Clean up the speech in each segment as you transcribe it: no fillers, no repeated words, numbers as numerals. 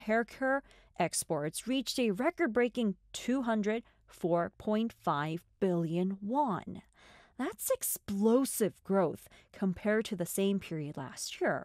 hair care exports reached a record-breaking 204.5 billion won. That's explosive growth compared to the same period last year.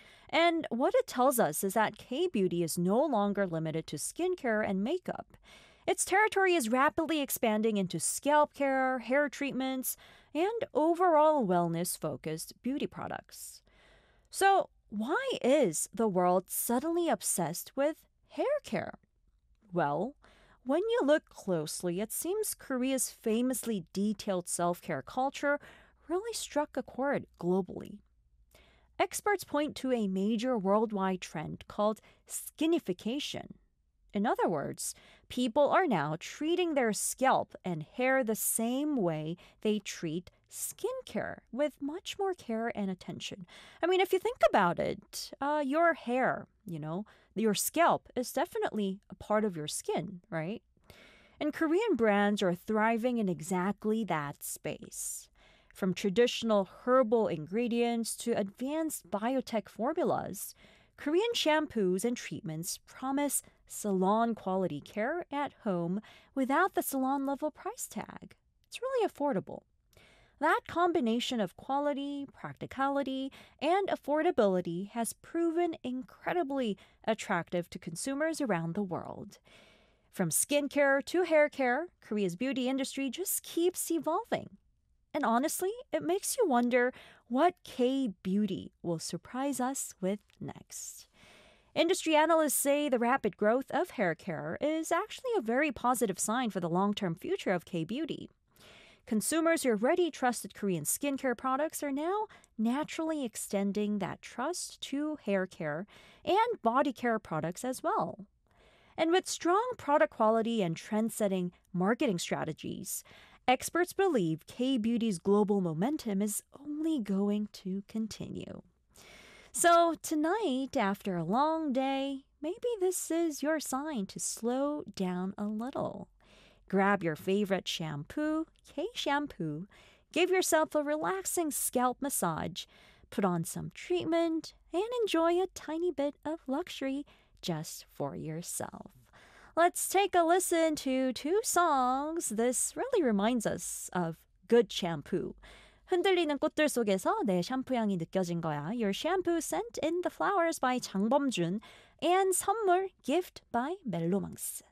And what it tells us is that K-beauty is no longer limited to skincare and makeup. Its territory is rapidly expanding into scalp care, hair treatments, and overall wellness-focused beauty products. So, why is the world suddenly obsessed with hair care? Well, when you look closely, it seems Korea's famously detailed self-care culture really struck a chord globally. Experts point to a major worldwide trend called skinification. In other words, people are now treating their scalp and hair the same way they treat skincare, with much more care and attention. I mean, if you think about it, your hair, your scalp is definitely a part of your skin, right? And Korean brands are thriving in exactly that space. From traditional herbal ingredients to advanced biotech formulas, Korean shampoos and treatments promise salon quality care at home without the salon level price tag. It's really affordable. That combination of quality, practicality, and affordability has proven incredibly attractive to consumers around the world. From skincare to hair care, Korea's beauty industry just keeps evolving. And honestly, it makes you wonder what K-beauty will surprise us with next. Industry analysts say the rapid growth of hair care is actually a very positive sign for the long-term future of K-beauty. Consumers who already trusted Korean skincare products are now naturally extending that trust to hair care and body care products as well. And with strong product quality and trend-setting marketing strategies, experts believe K-beauty's global momentum is only going to continue. So tonight, after a long day, maybe this is your sign to slow down a little. Grab your favorite shampoo, K-shampoo, give yourself a relaxing scalp massage, put on some treatment, and enjoy a tiny bit of luxury just for yourself. Let's take a listen to two songs. This really reminds us of good shampoo. 흔들리는 꽃들 속에서 내 샴푸 향이 느껴진 거야. Your Shampoo Scent in the Flowers by 장범준 and 선물 Gift by 멜로망스.